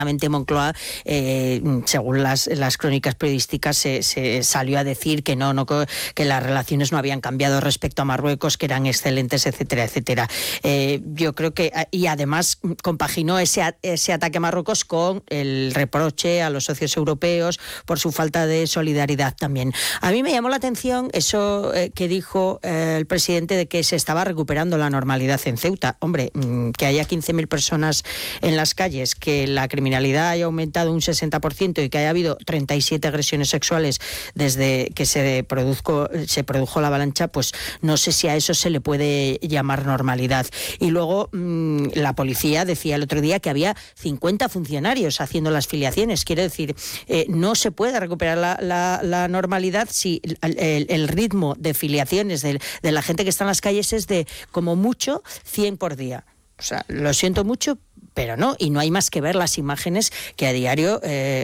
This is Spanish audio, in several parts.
Moncloa, según las crónicas periodísticas, se salió a decir que que las relaciones no habían cambiado respecto a Marruecos, que eran excelentes, etcétera, etcétera. Yo creo que, y además compaginó ese ataque a Marruecos con el reproche a los socios europeos por su falta de solidaridad también. A mí me llamó la atención eso que dijo el presidente de que se estaba recuperando la normalidad en Ceuta. Hombre, que haya 15.000 personas en las calles, que la criminalidad haya aumentado un 60% y que haya habido 37 agresiones sexuales desde que se produjo la avalancha, pues no sé si a eso se le puede llamar normalidad. Y luego la policía decía el otro día que había 50 funcionarios haciendo las filiaciones. Quiero decir, no se puede recuperar la normalidad si el ritmo de filiaciones de la gente que está en las calles es de, como mucho, 100 por día. O sea, lo siento mucho, pero no, y no hay más que ver las imágenes que a diario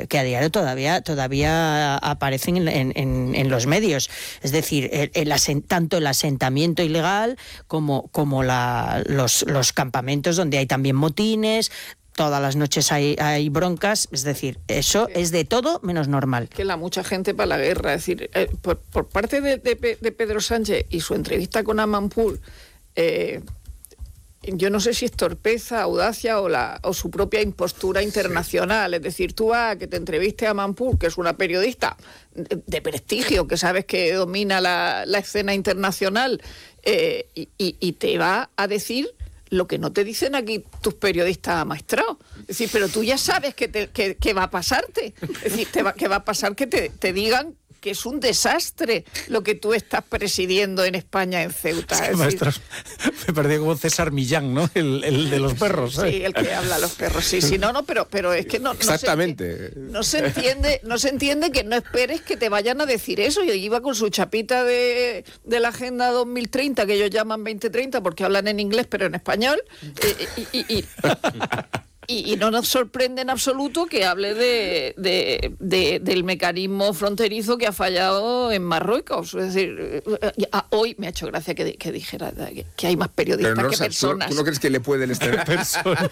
todavía aparecen en los medios. Es decir, tanto el asentamiento ilegal como los campamentos donde hay también motines. Todas las noches hay broncas, es decir, eso es de todo menos normal. Que mucha gente para la guerra, es decir, por parte de Pedro Sánchez y su entrevista con Amanpour, yo no sé si es torpeza, audacia o su propia impostura internacional. Es decir, tú vas a que te entreviste a Amanpour, que es una periodista de prestigio, que sabes que domina la escena internacional, y te va a decir lo que no te dicen aquí tus periodistas amaestrados. Es decir, pero tú ya sabes que va a pasarte. Es decir, que va a pasar que te digan que es un desastre lo que tú estás presidiendo en España, en Ceuta. Sí, maestros, me parecía como César Millán, ¿no? El de los perros. Sí, el que habla a los perros. Sí, pero es que no. Exactamente. No se entiende que no esperes que te vayan a decir eso. Yo iba con su chapita de la Agenda 2030, que ellos llaman 2030 porque hablan en inglés, pero en español. Y no nos sorprende en absoluto que hable del mecanismo fronterizo que ha fallado en Marruecos. Es decir, hoy me ha hecho gracia que dijera que hay más periodistas que personas. ¿Tú no crees que le puede el escenario? Personas.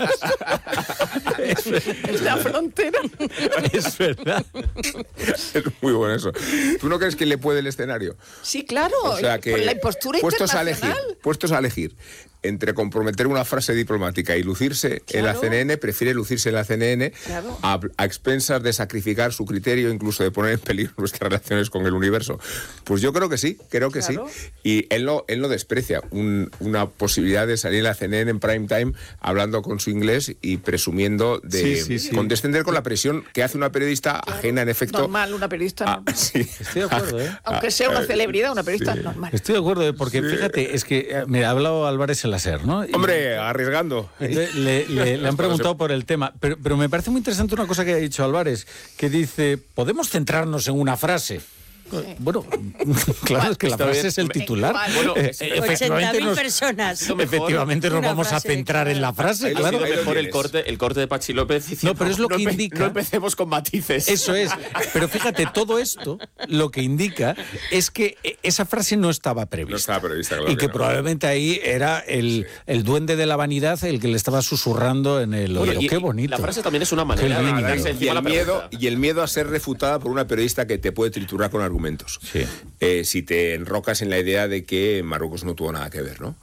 La frontera. Es verdad. Es muy bueno eso. ¿Tú no crees que le puede el escenario? Sí, claro. O sea que, por la impostura internacional. Puestos a elegir entre comprometer una frase diplomática y lucirse en la CNN, prefiere lucirse en la CNN a expensas de sacrificar su criterio, incluso de poner en peligro nuestras relaciones con el universo. Pues yo creo que sí. Y él no desprecia una posibilidad de salir en la CNN en prime time hablando con su inglés y presumiendo de condescender con la presión que hace una periodista ajena, en efecto. Normal, una periodista normal. Sí. Estoy de acuerdo, Aunque sea una celebridad, una periodista normal. Estoy de acuerdo, porque fíjate, es que me ha hablado Álvarez en la SER, ¿no? Hombre, arriesgando. Le han preguntado por el tema, pero me parece muy interesante una cosa que ha dicho Álvarez, que dice, ¿podemos centrarnos en una frase? Sí. Bueno, claro, es que la frase es el titular. Bueno, 80.000 personas. Efectivamente nos vamos a centrar en la frase, claro. Mejor el corte de Pachi López diciendo, no, pero es lo que indica. No empecemos con matices. Eso es. Pero fíjate, todo esto lo que indica es que esa frase no estaba prevista. No estaba prevista, claro. Y que probablemente ahí era el duende de la vanidad el que le estaba susurrando en el oído. Qué bonito. La frase también es una manera de quitarse encima la pregunta. Y el miedo a ser refutada por una periodista que te puede triturar con argumentos. Sí. Si te enrocas en la idea de que Marruecos no tuvo nada que ver, ¿no?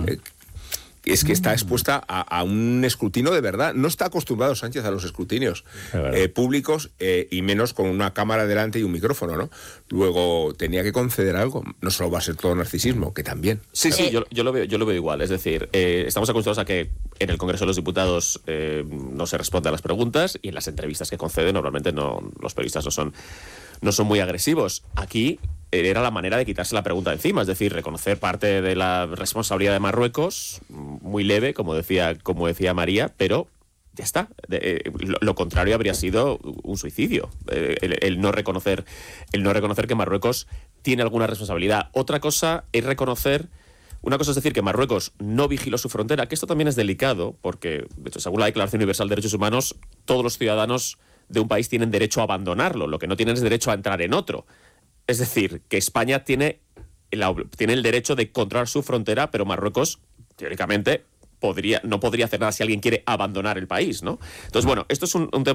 Es que está expuesta a un escrutinio de verdad. No está acostumbrado Sánchez a los escrutinios públicos y menos con una cámara delante y un micrófono, ¿no? Luego tenía que conceder algo. No solo va a ser todo narcisismo, que también. Sí, yo lo veo igual. Es decir, estamos acostumbrados a que en el Congreso de los Diputados no se responde a las preguntas y en las entrevistas que concede normalmente los periodistas no son muy agresivos. Aquí era la manera de quitarse la pregunta de encima, es decir, reconocer parte de la responsabilidad de Marruecos, muy leve, como decía María, pero ya está. Lo contrario habría sido un suicidio, el no reconocer que Marruecos tiene alguna responsabilidad. Otra cosa es una cosa es decir que Marruecos no vigiló su frontera, que esto también es delicado, porque, de hecho, según la Declaración Universal de Derechos Humanos, todos los ciudadanos de un país tienen derecho a abandonarlo, lo que no tienen es derecho a entrar en otro. Es decir, que España tiene el derecho de controlar su frontera, pero Marruecos, teóricamente, no podría hacer nada si alguien quiere abandonar el país, ¿no? Entonces, bueno, esto es un tema